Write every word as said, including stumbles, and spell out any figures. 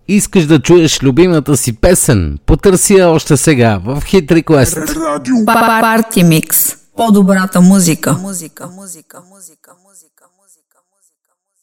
Искаш да чуеш любимата си песен? Потърси я още сега в Hit Request. Парти Микс. По-добрата музика. Музика, музика, музика, музика, музика.